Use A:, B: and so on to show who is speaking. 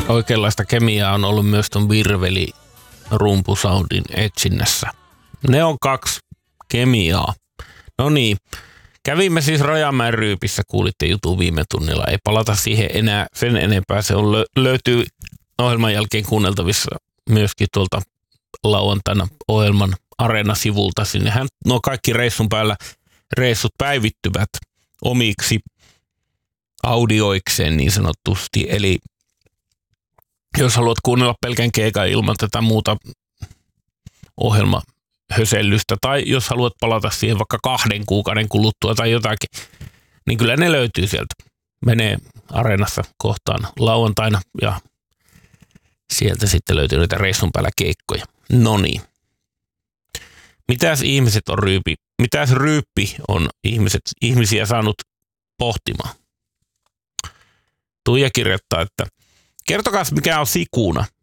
A: oikeanlaista kemiaa on ollut myös ton virveli rumpusoundin etsinnässä. Ne on 2 kemiaa. No niin, kävimme siis Rajamäen ryypissä, kuulitte jutun viime tunnilla. Ei palata siihen enää sen enempää. Se on löytyy ohjelman jälkeen kuunneltavissa myöskin tuolta lauantaina ohjelman Areena-sivulta. Sinnehän nuo kaikki reissun päällä reissut päivittyvät omiksi audioikseen niin sanotusti. Eli jos haluat kuunnella pelkän keikan ilman tätä muuta ohjelmahösellystä, tai jos haluat palata siihen vaikka 2 kuukauden kuluttua tai jotakin, niin kyllä ne löytyy sieltä. Menee Areenassa kohtaan lauantaina ja sieltä sitten löytyy niitä reissun päällä keikkoja. Noniin. Mitäs ryyppi on ihmisiä saanut pohtimaan? Tuija kirjoittaa, että kertokaa mikä on sikuna.